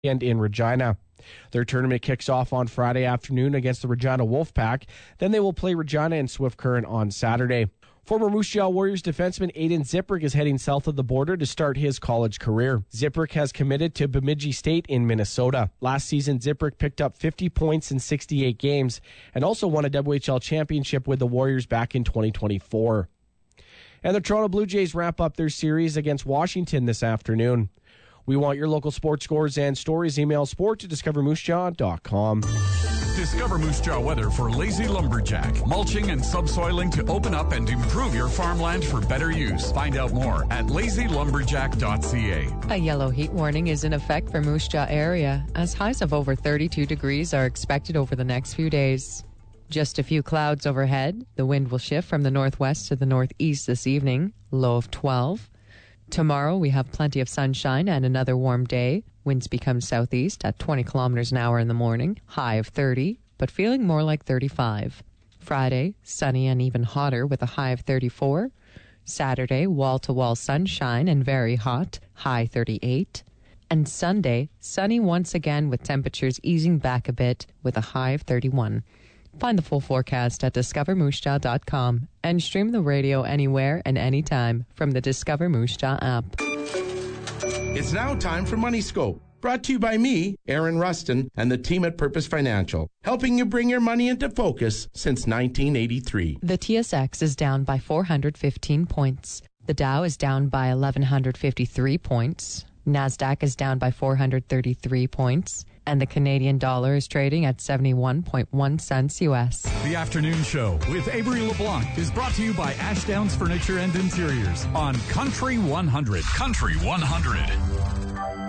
and in Regina. Their tournament kicks off on Friday afternoon against the Regina Wolfpack. Then they will play Regina and Swift Current on Saturday. Former Moose Jaw Warriors defenseman Aiden Ziprick is heading south of the border to start his college career. Ziprick has committed to Bemidji State in Minnesota. Last season, Ziprick picked up 50 points in 68 games and also won a WHL championship with the Warriors back in 2024. And the Toronto Blue Jays wrap up their series against Washington this afternoon. We want your local sports scores and stories. Email sport@discovermoosejaw.com. Discover Moose Jaw weather for Lazy Lumberjack. Mulching and subsoiling to open up and improve your farmland for better use. Find out more at lazylumberjack.ca. A yellow heat warning is in effect for Moose Jaw area, as highs of over 32 degrees are expected over the next few days. Just a few clouds overhead. The wind will shift from the northwest to the northeast this evening, low of 12. Tomorrow we have plenty of sunshine and another warm day. Winds become southeast at 20 kilometers an hour in the morning, high of 30, but feeling more like 35. Friday, sunny and even hotter with a high of 34. Saturday, wall-to-wall sunshine and very hot, high 38. And Sunday, sunny once again with temperatures easing back a bit with a high of 31. Find the full forecast at discovermoosejaw.com and stream the radio anywhere and anytime from the Discover Moose Jaw app. It's now time for Money Scope, brought to you by me, Aaron Rustin, and the team at Purpose Financial, helping you bring your money into focus since 1983. The TSX is down by 415 points. The Dow is down by 1,153 points. NASDAQ is down by 433 points. And the Canadian dollar is trading at 71.1 cents U.S. The Afternoon Show with Avery LeBlanc is brought to you by Ashdowns Furniture and Interiors on Country 100. Country 100.